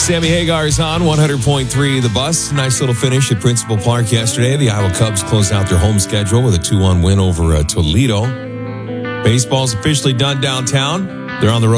Sammy Hagar's on 100.3 The Bus. Nice little finish at Principal Park yesterday. The Iowa Cubs closed out their home schedule with a 2-1 win over Toledo. Baseball's officially done downtown. They're on the road